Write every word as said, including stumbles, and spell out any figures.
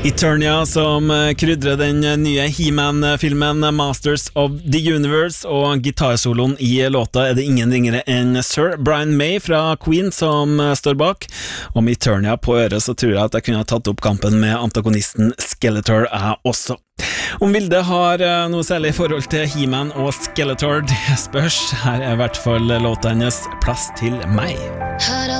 Eternia som krydrer den nye He-Man-filmen Masters of the Universe, og gitarsoloen i låta er det ingen ringere enn Sir Brian May fra Queen som står bak. Og med Eternia på øret så tror jeg at jeg kunne ha tatt opp kampen med antagonisten Skeletor jeg også. Om Vilde har noe særlig forhold til He-Man og Skeletor, det spørs. Her er i hvert fall låta hennes Plass til meg.